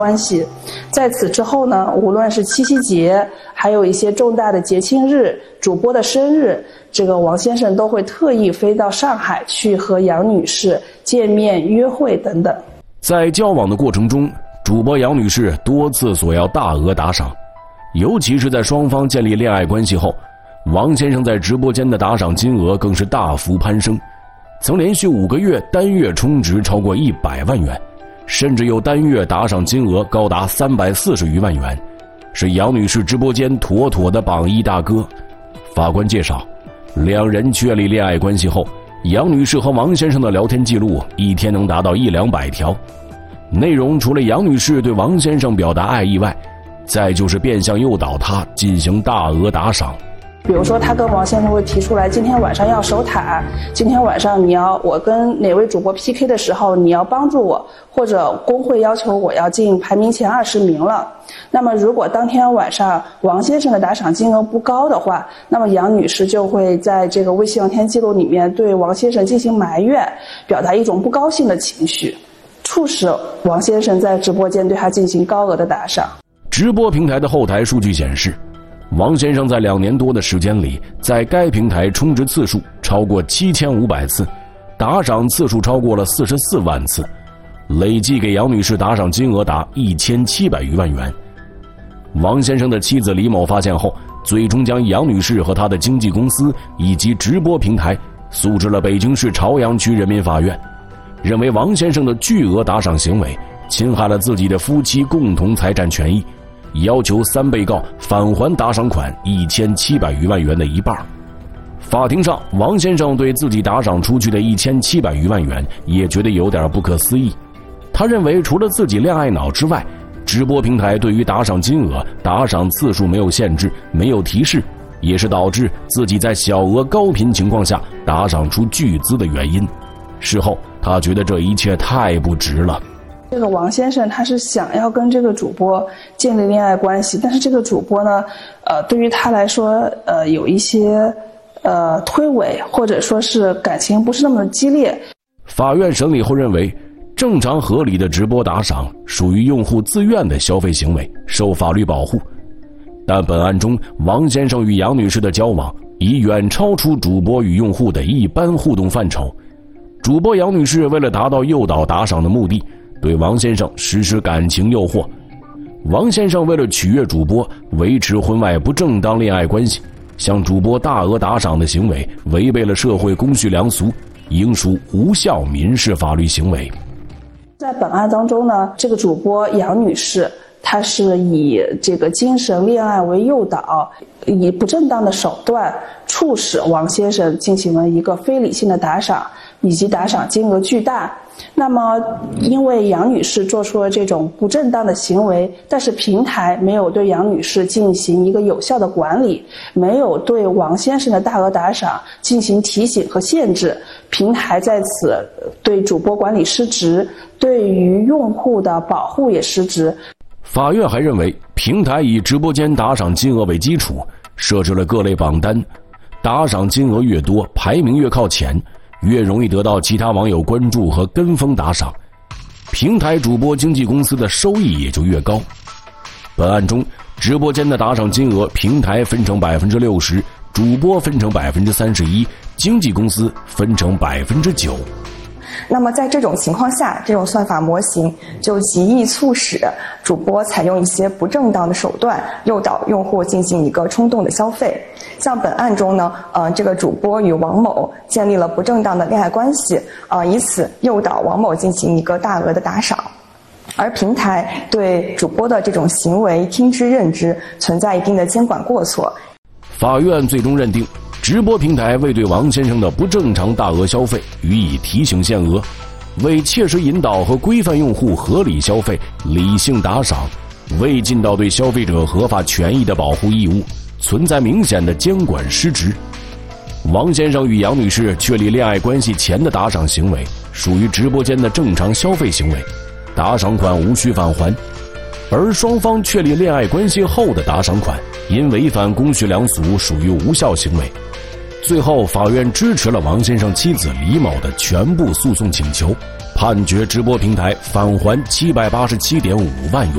关系。在此之后呢，无论是七夕节，还有一些重大的节庆日，主播的生日，这个王先生都会特意飞到上海去和杨女士见面、约会等等。 在交往的过程中，主播杨女士多次索要大额打赏，尤其是在双方建立恋爱关系后，王先生在直播间的打赏金额更是大幅攀升，曾连续5个月单月充值超过100万元，甚至有单月打赏金额高达340余万元，是杨女士直播间妥妥的榜一大哥。法官介绍，两人确立恋爱关系后，杨女士和王先生的聊天记录一天能达到100-200条，内容除了杨女士对王先生表达爱意外，再就是变相诱导他进行大额打赏。 比如说他跟王先生会提出来，今天晚上要守塔，今天晚上我跟哪位主播 PK 的时候你要帮助我，或者工会要求我要进排名前20名了。那么如果当天晚上王先生的打赏金额不高的话，那么杨女士就会在这个微信聊天记录里面对王先生进行埋怨，表达一种不高兴的情绪，促使王先生在直播间对他进行高额的打赏。 直播平台的后台数据显示，王先生在2年多的时间里，在该平台充值次数超过7500次，打赏次数超过了44万次，累计给杨女士打赏金额达1700余万元。王先生的妻子李某发现后，最终将杨女士和她的经纪公司以及直播平台诉至了北京市朝阳区人民法院，认为王先生的巨额打赏行为侵害了自己的夫妻共同财产权益，要求3被告返还打赏款1700余万元的一半。法庭上，王先生对自己打赏出去的1700余万元也觉得有点不可思议。他认为除了自己恋爱脑之外，直播平台对于打赏金额、打赏次数没有限制，没有提示，也是导致自己在小额高频情况下打赏出巨资的原因。事后他觉得这一切太不值了。 这个王先生他是想要跟这个主播建立恋爱关系，但是这个主播呢，对于他来说，有一些推诿，或者说是感情不是那么激烈。 法院审理后认为，正常合理的直播打赏属于用户自愿的消费行为，受法律保护。但本案中，王先生与杨女士的交往已远超出主播与用户的一般互动范畴。主播杨女士为了达到诱导打赏的目的，对王先生实施感情诱惑。王先生为了取悦主播，维持婚外不正当恋爱关系，向主播大额打赏的行为违背了社会公序良俗，应属无效民事法律行为。 在本案当中呢，这个主播杨女士，她是以这个精神恋爱为诱导，以不正当的手段促使王先生进行了一个非理性的打赏，以及打赏金额巨大。那么因为杨女士做出了这种不正当的行为，但是平台没有对杨女士进行一个有效的管理，没有对王先生的大额打赏进行提醒和限制，平台在此对主播管理失职，对于用户的保护也失职。 法院还认为，平台以直播间打赏金额为基础，设置了各类榜单，打赏金额越多，排名越靠前，越容易得到其他网友关注和跟风打赏，平台主播经纪公司的收益也就越高。本案中，直播间的打赏金额，平台分成60%，主播分成31%，经纪公司分成9%。 那么在这种情况下，这种算法模型就极易促使主播采用一些不正当的手段，诱导用户进行一个冲动的消费。像本案中呢，这个主播与王某建立了不正当的恋爱关系，以此诱导王某进行一个大额的打赏。而平台对主播的这种行为听之任之，存在一定的监管过错。 法院最终认定，直播平台未对王先生的不正常大额消费予以提醒限额，为切实引导和规范用户合理消费、理性打赏，未尽到对消费者合法权益的保护义务，存在明显的监管失职。王先生与杨女士确立恋爱关系前的打赏行为属于直播间的正常消费行为，打赏款无需返还。而双方确立恋爱关系后的打赏款因违反公序良俗，属于无效行为。最后，法院支持了王先生妻子李某的全部诉讼请求，判决直播平台返还787.5万元。